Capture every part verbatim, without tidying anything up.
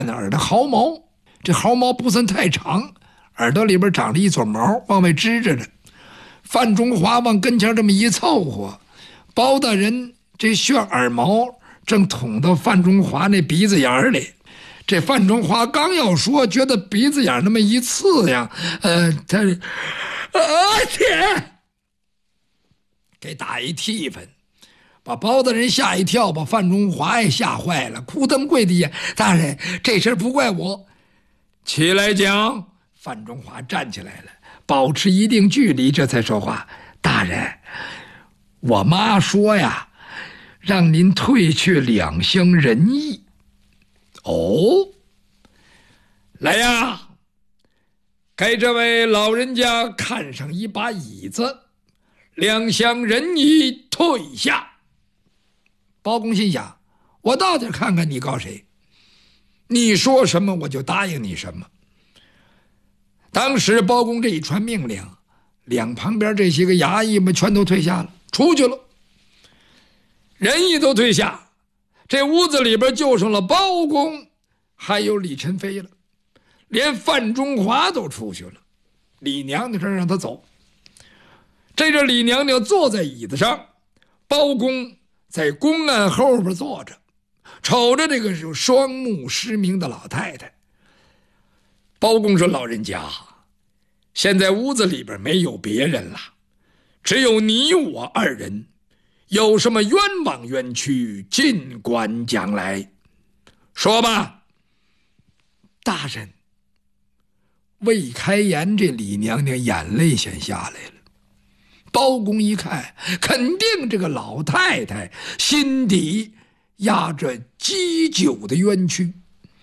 耳的毫毛，这毫毛不算太长，耳朵里边长着一撮毛往外支着呢。范中华往跟前这么一凑合，包大人这旋耳毛正捅到范中华那鼻子眼里。这范中华刚要说，觉得鼻子眼那么一刺呀，呃，他，啊天，给打一替分，把包大人吓一跳，把范中华也吓坏了，扑腾跪地下：“大人，这事不怪我。”起来讲。范中华站起来了，保持一定距离，这才说话：“大人，我妈说呀，让您退去两厢仁义。”哦，来呀，给这位老人家看上一把椅子，两厢仁义退下。包公心想：我到底看看你告谁？你说什么我就答应你什么。当时包公这一传命令，两旁边这些个衙役们全都退下了，出去了，人亦都退下，这屋子里边就剩了包公还有李宸飞了，连范中华都出去了。李娘娘说让他走。这阵李娘娘坐在椅子上，包公在公案后边坐着，瞅着这个有双目失明的老太太。包公说：“老人家，现在屋子里边没有别人了，只有你我二人，有什么冤枉冤屈，尽管讲来。说吧。”大人，未开言，这李娘娘眼泪先下来了。包公一看，肯定这个老太太心底压着积久的冤屈。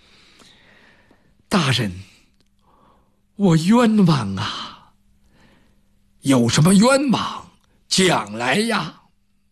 大人，我冤枉啊！有什么冤枉，讲来呀。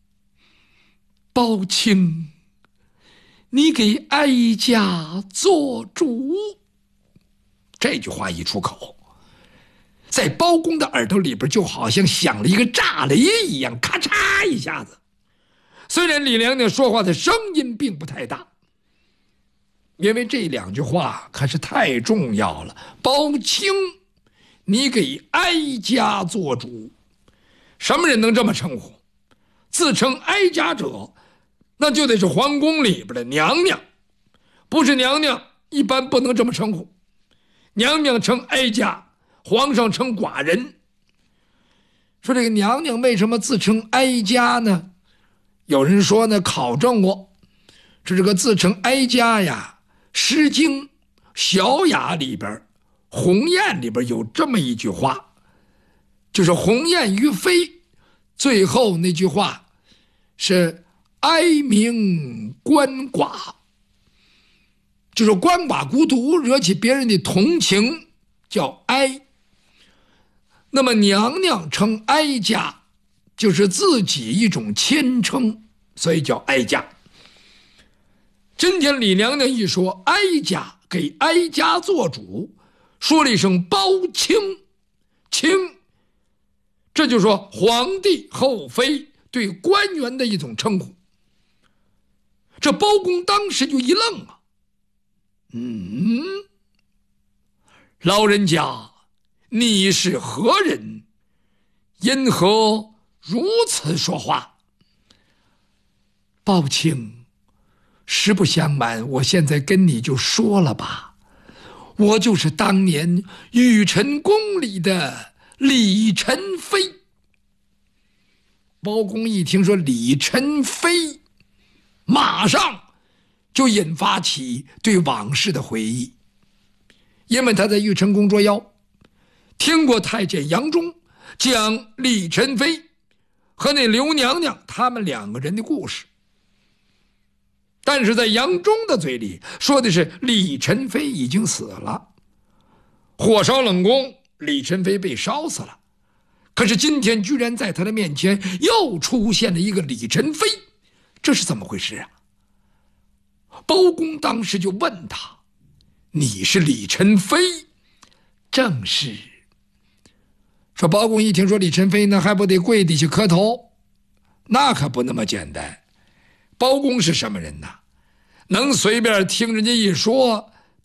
包青，你给哀家做主。这句话一出口，在包公的耳朵里边就好像响了一个炸雷一样，咔嚓一下子。虽然李娘娘说话的声音并不太大，因为这两句话可是太重要了。包青，你给哀家做主。什么人能这么称呼？自称哀家者，那就得是皇宫里边的娘娘，不是娘娘一般不能这么称呼。娘娘称哀家，皇上称寡人。说这个娘娘为什么自称哀家呢？有人说呢，考证过，这个自称哀家呀，《诗经·小雅》里边，鸿雁里边有这么一句话，就是鸿雁于飞，最后那句话是哀鸣鳏寡，就是鳏寡孤独惹起别人的同情，叫哀。那么娘娘称哀家，就是自己一种谦称，所以叫哀家。今天李娘娘一说哀家，给哀家做主，说了一声包青，青，这就说皇帝后妃对官员的一种称呼。这包公当时就一愣啊，嗯，老人家，你是何人？因何如此说话？包青，实不相瞒，我现在跟你就说了吧，我就是当年玉宸宫里的李宸飞。包公一听说李宸飞，马上就引发起对往事的回忆，因为他在玉宸宫捉妖，听过太监杨忠讲李宸飞和那刘娘娘他们两个人的故事，但是在杨忠的嘴里说的是李宸飞已经死了，火烧冷宫，李宸飞被烧死了。可是今天居然在他的面前又出现了一个李宸飞，这是怎么回事啊？包公当时就问他：“你是李宸飞？”正是。说包公一听说李宸飞呢，还不得跪地下磕头？那可不那么简单。包公是什么人呢？能随便听人家一说